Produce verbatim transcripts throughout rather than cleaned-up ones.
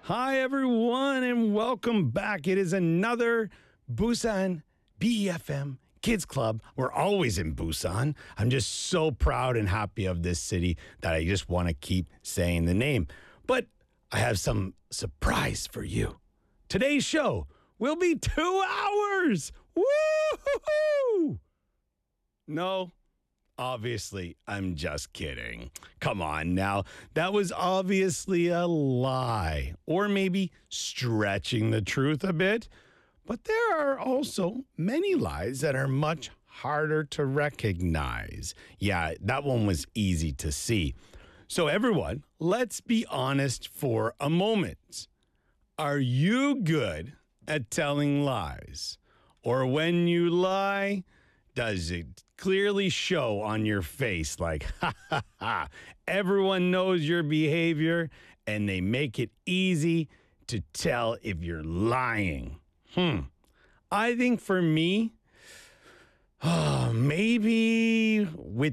Hi, everyone, and welcome back. It is another Busan B E F M Kids Club. We're always in Busan. I'm just so proud and happy of this city that I just want to keep saying the name. But I have some surprise for you. Today's show will be two hours. Woo-hoo-hoo! No. Obviously, I'm just kidding. Come on now. That was obviously a lie, or maybe stretching the truth a bit. But there are also many lies that are much harder to recognize. Yeah, that one was easy to see. So everyone, let's be honest for a moment. Are you good at telling lies? Or when you lie, does it clearly show on your face like, ha, ha, ha, everyone knows your behavior and they make it easy to tell if you're lying? Hmm. I think for me, oh, maybe with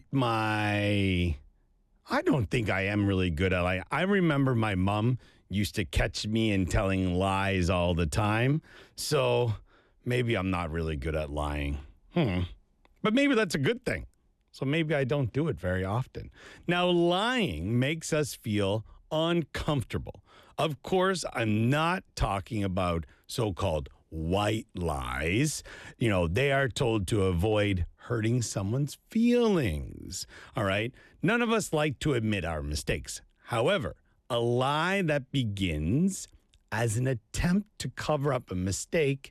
my, I don't think I am really good at lying. I remember my mom used to catch me in telling lies all the time. So maybe I'm not really good at lying. Hmm. But maybe that's a good thing. So maybe I don't do it very often. Now, lying makes us feel uncomfortable. Of course, I'm not talking about so-called white lies. You know, they are told to avoid hurting someone's feelings. All right? None of us like to admit our mistakes. However, a lie that begins as an attempt to cover up a mistake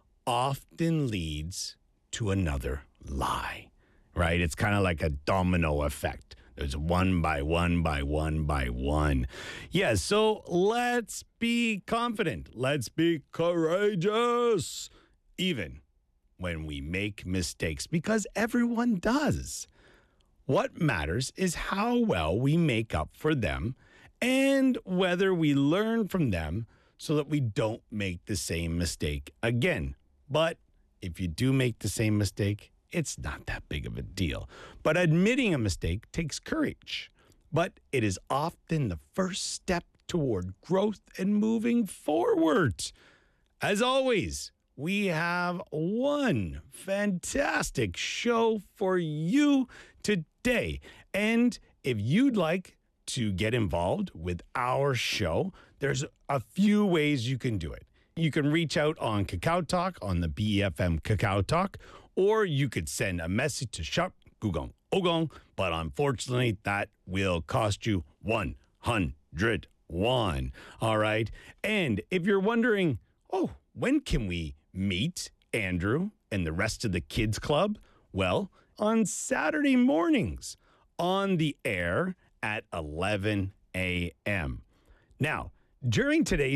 often leads to another lie, right? It's kind of like a domino effect. There's one by one by one by one. Yeah, so let's be confident. Let's be courageous, even when we make mistakes, because everyone does. What matters is how well we make up for them and whether we learn from them so that we don't make the same mistake again. But if you do make the same mistake, it's not that big of a deal. But admitting a mistake takes courage. But it is often the first step toward growth and moving forward. As always, we have one fantastic show for you today. And if you'd like to get involved with our show, there's a few ways you can do it. You can reach out on Kakao Talk, on the B E F M Kakao Talk, or you could send a message to Sharp Gugong Ogong, but unfortunately, that will cost you one hundred won. All right? And if you're wondering, oh, when can we meet Andrew and the rest of the kids club? Well, on Saturday mornings on the air at eleven a.m. Now, during today's